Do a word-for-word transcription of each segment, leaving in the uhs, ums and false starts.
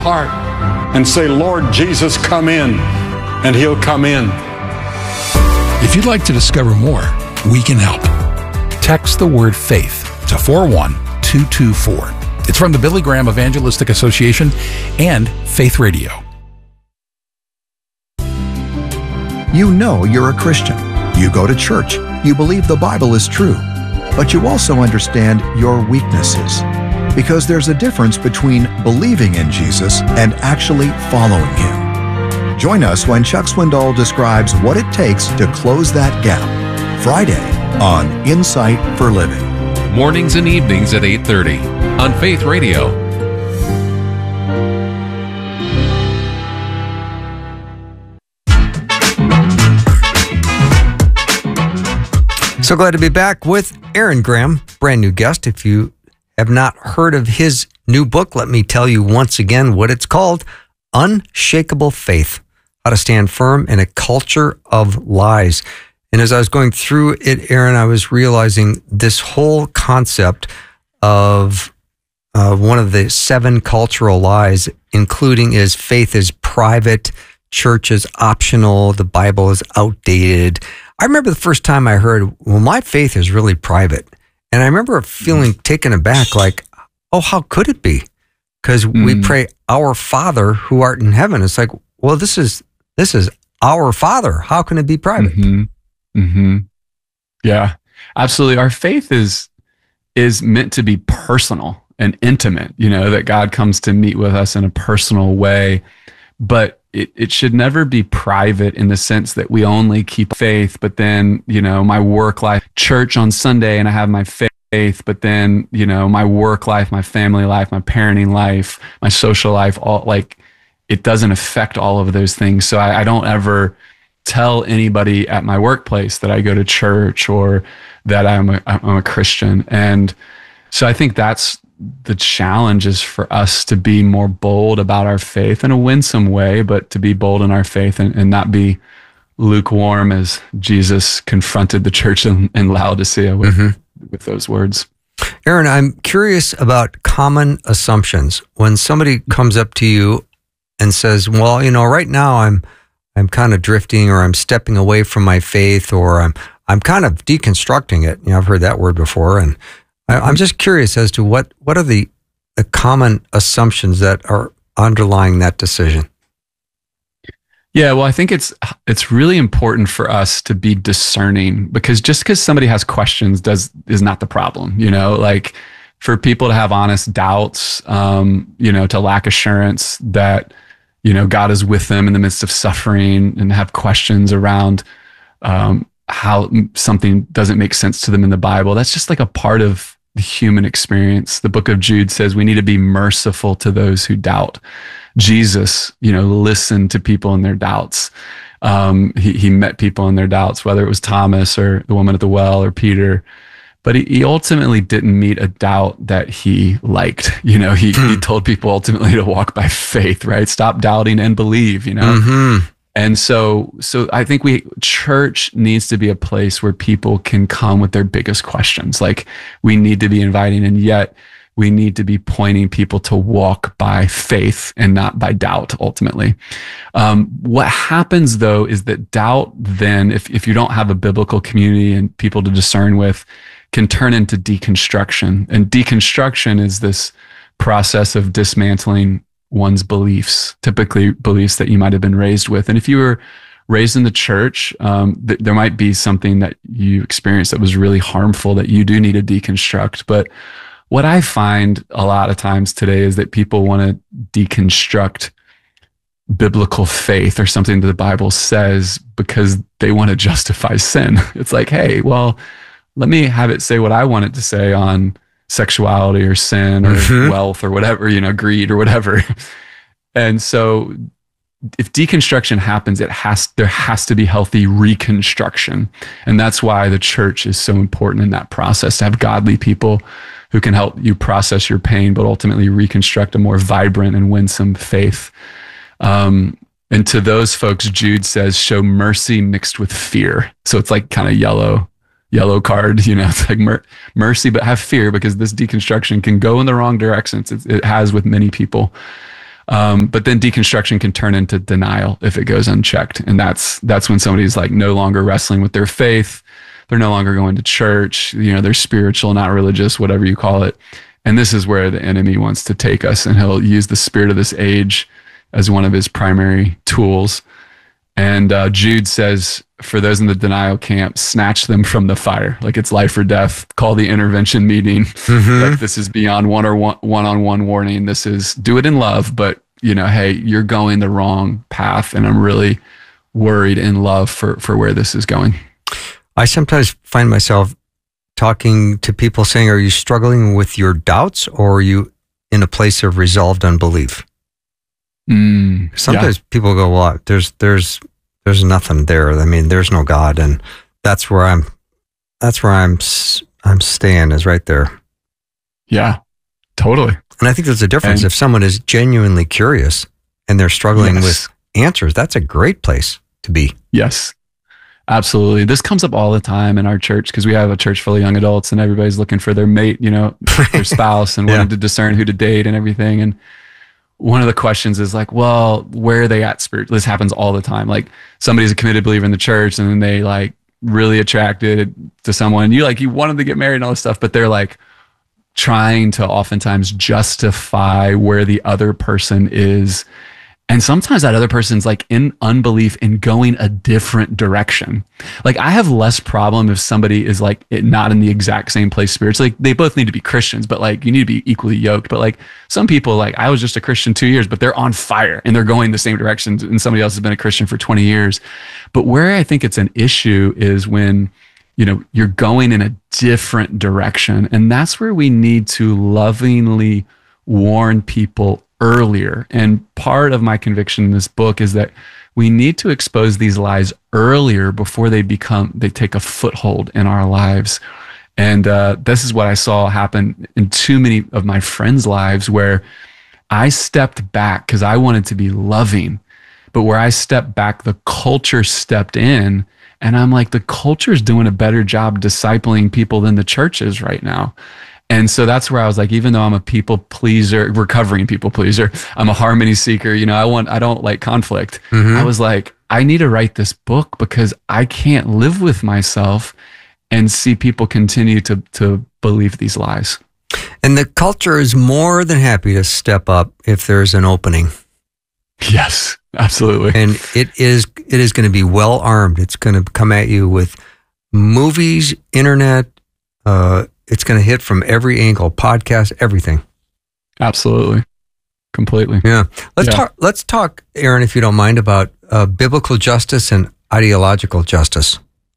heart and say, Lord Jesus, come in, and he'll come in. If you'd like to discover more, we can help. Text the word faith to four one two two four. It's from the Billy Graham Evangelistic Association and Faith Radio. You know you're a Christian. You go to church. You believe the Bible is true. But you also understand your weaknesses. Because there's a difference between believing in Jesus and actually following him. Join us when Chuck Swindoll describes what it takes to close that gap. Friday on Insight for Living. Mornings and evenings at eight thirty on Faith Radio. So glad to be back with Aaron Graham, brand new guest. If you have not heard of his new book, let me tell you once again what it's called: Unshakable Faith, How to Stand Firm in a Culture of Lies. And as I was going through it, Aaron, I was realizing this whole concept of uh, one of the seven cultural lies, including is faith is private, church is optional, the Bible is outdated. I remember the first time I heard, well, my faith is really private. And I remember feeling taken aback, like, oh, how could it be? Because mm. we pray, our Father who art in heaven. It's like, well, this is this is our Father. How can it be private? Mm-hmm. Mm-hmm. Yeah, absolutely. Our faith is is meant to be personal and intimate, you know, that God comes to meet with us in a personal way. But it, it should never be private in the sense that we only keep faith, but then, you know, my work life, church on Sunday, and I have my faith, but then, you know, my work life, my family life, my parenting life, my social life, all like it doesn't affect all of those things. So I, I don't ever tell anybody at my workplace that I go to church or that I'm a, I'm a Christian. And so I think that's the challenge, is for us to be more bold about our faith in a winsome way, but to be bold in our faith and, and not be lukewarm as Jesus confronted the church in, in Laodicea with, mm-hmm. with those words. Aaron, I'm curious about common assumptions. When somebody comes up to you and says, well, you know, right now I'm I'm kind of drifting, or I'm stepping away from my faith, or I'm I'm kind of deconstructing it. You know, I've heard that word before, and I, I'm just curious as to what what are the the common assumptions that are underlying that decision. Yeah, well, I think it's it's really important for us to be discerning, because just because somebody has questions does is not the problem. You know, like for people to have honest doubts, um, you know, to lack assurance that, you know, God is with them in the midst of suffering, and have questions around um, how something doesn't make sense to them in the Bible. That's just like a part of the human experience. The book of Jude says we need to be merciful to those who doubt. Jesus, you know, listened to people in their doubts. Um, he, he met people in their doubts, whether it was Thomas or the woman at the well or Peter. But he, he ultimately didn't meet a doubt that he liked. You know, he, he told people ultimately to walk by faith, right? Stop doubting and believe, you know? Mm-hmm. And so, so I think we, church needs to be a place where people can come with their biggest questions. Like, we need to be inviting, and yet we need to be pointing people to walk by faith and not by doubt, ultimately. Um, what happens though is that doubt then, if, if you don't have a biblical community and people to discern with, can turn into deconstruction. And deconstruction is this process of dismantling one's beliefs, typically beliefs that you might have been raised with. And if you were raised in the church, um, th- there might be something that you experienced that was really harmful that you do need to deconstruct. But what I find a lot of times today is that people want to deconstruct biblical faith or something that the Bible says because they want to justify sin. It's like, hey, well, let me have it say what I want it to say on sexuality or sin or mm-hmm. wealth or whatever, you know, greed or whatever. And so if deconstruction happens, it has, there has to be healthy reconstruction. And that's why the church is so important in that process, to have godly people who can help you process your pain, but ultimately reconstruct a more vibrant and winsome faith. Um, and to those folks, Jude says, show mercy mixed with fear. So it's like kind of yellow, yellow card, you know, it's like mer- mercy, but have fear, because this deconstruction can go in the wrong directions. It, it has with many people. Um, but then deconstruction can turn into denial if it goes unchecked. And that's, that's when somebody's like no longer wrestling with their faith. They're no longer going to church. You know, they're spiritual, not religious, whatever you call it. And this is where the enemy wants to take us, and he'll use the spirit of this age as one of his primary tools. And uh, Jude says, for those in the denial camp, snatch them from the fire. Like it's life or death. Call the intervention meeting. Mm-hmm. Like this is beyond one or one, one-on-one warning. This is do it in love, but you know, hey, you're going the wrong path. And I'm really worried in love for, for where this is going. I sometimes find myself talking to people saying, are you struggling with your doubts, or are you in a place of resolved unbelief? Mm, sometimes yeah. people go, well, there's, there's, there's nothing there. I mean, there's no God. And that's where I'm, that's where I'm, I'm staying is right there. Yeah, totally. And I think there's a difference. And if someone is genuinely curious and they're struggling yes. with answers, that's a great place to be. Yes, absolutely. This comes up all the time in our church because we have a church full of young adults and everybody's looking for their mate, you know, their spouse and yeah. wanting to discern who to date and everything. And one of the questions is like, well, where are they at spiritually? This happens all the time. Like somebody's a committed believer in the church and then they like really attracted to someone and you like, you want them to get married and all this stuff, but they're like trying to oftentimes justify where the other person is. And sometimes that other person's like in unbelief and going a different direction. Like I have less problem if somebody is like it, not in the exact same place spiritually. Like, they both need to be Christians, but like you need to be equally yoked. But like some people, like I was just a Christian two years, but they're on fire and they're going the same direction. And somebody else has been a Christian for twenty years. But where I think it's an issue is when, you know, you're going in a different direction. And that's where we need to lovingly warn people earlier. And part of my conviction in this book is that we need to expose these lies earlier before they become, they take a foothold in our lives. And uh, this is what I saw happen in too many of my friends' lives where I stepped back because I wanted to be loving, but where I stepped back, the culture stepped in. And I'm like, the culture's doing a better job discipling people than the church is right now. And so that's where I was like, even though I'm a people pleaser, recovering people pleaser, I'm a harmony seeker, you know, I want, I don't like conflict. Mm-hmm. I was like, I need to write this book because I can't live with myself and see people continue to, to believe these lies. And the culture is more than happy to step up if there's an opening. Yes, absolutely. And it is, it is going to be well armed. It's going to come at you with movies, internet, uh, it's going to hit from every angle, podcast, everything. Absolutely. Completely. Yeah. Let's yeah. talk, let's talk, Aaron, if you don't mind, about uh, biblical justice and ideological justice.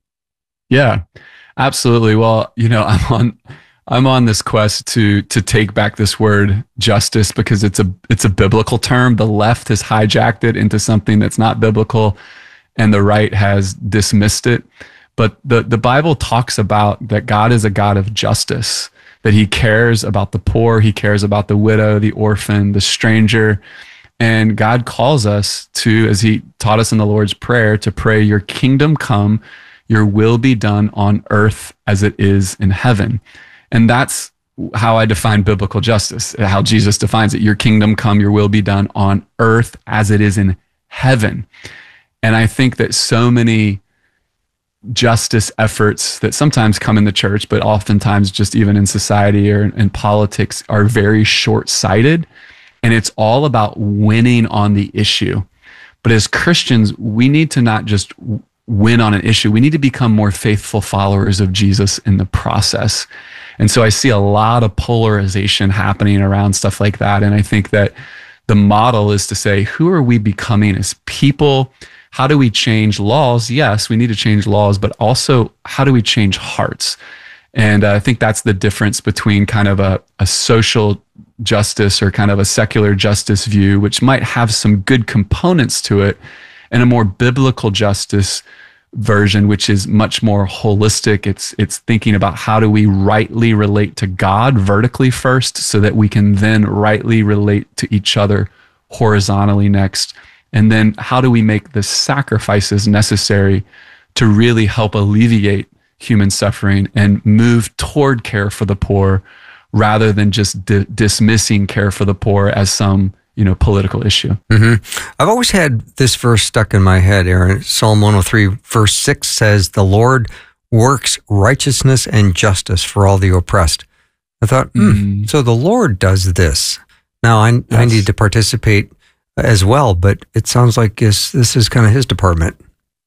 Yeah, absolutely. Well, you know, I'm on, I'm on this quest to, to take back this word justice because it's a, it's a biblical term. The left has hijacked it into something that's not biblical and the right has dismissed it. But the, the Bible talks about that God is a God of justice, that he cares about the poor, he cares about the widow, the orphan, the stranger. And God calls us to, as he taught us in the Lord's Prayer, to pray, your kingdom come, your will be done on earth as it is in heaven. And that's how I define biblical justice, how Jesus defines it. Your kingdom come, your will be done on earth as it is in heaven. And I think that so many justice efforts that sometimes come in the church, but oftentimes just even in society or in politics are very short-sighted. And it's all about winning on the issue. But as Christians, we need to not just win on an issue. We need to become more faithful followers of Jesus in the process. And so I see a lot of polarization happening around stuff like that. And I think that the model is to say, who are we becoming as people? How do we change laws? Yes, we need to change laws, but also how do we change hearts? And uh, I think that's the difference between kind of a, a social justice or kind of a secular justice view, which might have some good components to it, and a more biblical justice version, which is much more holistic. It's it's thinking about how do we rightly relate to God vertically first so that we can then rightly relate to each other horizontally next. And then how do we make the sacrifices necessary to really help alleviate human suffering and move toward care for the poor rather than just di- dismissing care for the poor as some you know, political issue. Mm-hmm. I've always had this verse stuck in my head, Aaron. Psalm one oh three, verse six says, "The Lord works righteousness and justice for all the oppressed." I thought, hmm, mm. so the Lord does this. Now I, yes. I need to participate as well, but it sounds like this, this is kind of his department.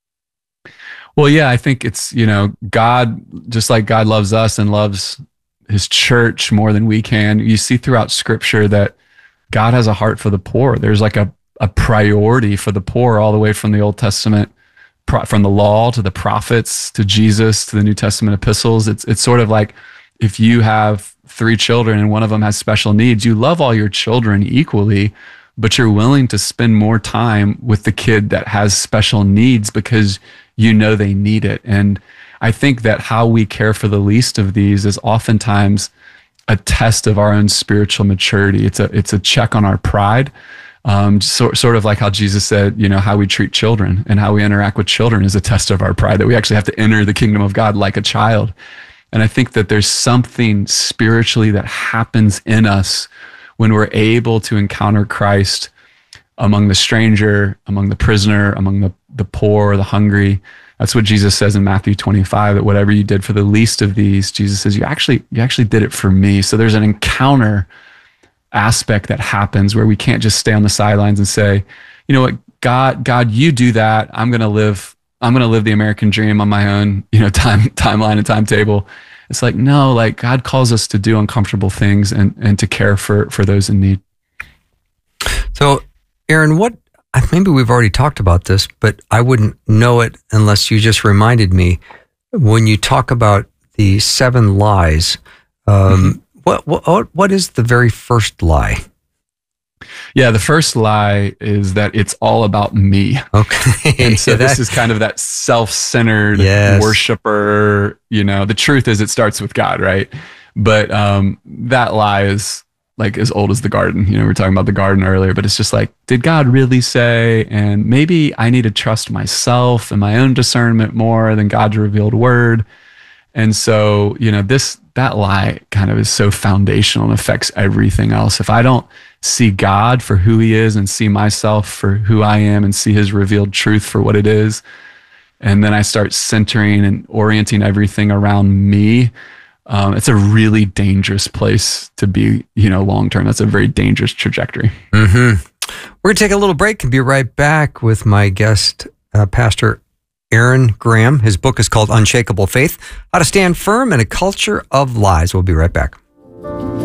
Well, yeah, I think it's, you know, God, just like God loves us and loves his church more than we can. You see throughout scripture that God has a heart for the poor. There's like a, a priority for the poor all the way from the Old Testament, from the law to the prophets, to Jesus, to the New Testament epistles. It's, it's sort of like if you have three children and one of them has special needs, you love all your children equally, but you're willing to spend more time with the kid that has special needs because you know they need it. And I think that how we care for the least of these is oftentimes a test of our own spiritual maturity. It's a it's a check on our pride, um, so, sort of like how Jesus said, you know, how we treat children and how we interact with children is a test of our pride, that we actually have to enter the kingdom of God like a child. And I think that there's something spiritually that happens in us when we're able to encounter Christ among the stranger, among the prisoner, among the, the poor, the hungry. That's what Jesus says in Matthew twenty-five, that whatever you did for the least of these, Jesus says, you actually, you actually did it for me. So there's an encounter aspect that happens where we can't just stay on the sidelines and say, you know what, God, God, you do that. I'm going to live, I'm going to live the American dream on my own, you know, time, timeline and timetable. It's like, no, like God calls us to do uncomfortable things and, and to care for, for those in need. So Aaron, what, maybe we've already talked about this, but I wouldn't know it unless you just reminded me. When you talk about the seven lies, um, mm-hmm. what, what what is the very first lie? Yeah, the first lie is that it's all about me. Okay. And so this is kind of that self-centered yes. worshiper, you know, the truth is it starts with God, right? But um, that lie is like as old as the garden. You know, we were talking about the garden earlier, but it's just like, did God really say? And maybe I need to trust myself and my own discernment more than God's revealed word. And so, you know, this, that lie kind of is so foundational and affects everything else. If I don't see God for who he is and see myself for who I am and see his revealed truth for what it is, and then I start centering and orienting everything around me, Um, it's a really dangerous place to be, you know, long-term. That's a very dangerous trajectory. Mm-hmm. We're going to take a little break and be right back with my guest, uh, Pastor Aaron Graham. His book is called Unshakable Faith, How to Stand Firm in a Culture of Lies. We'll be right back.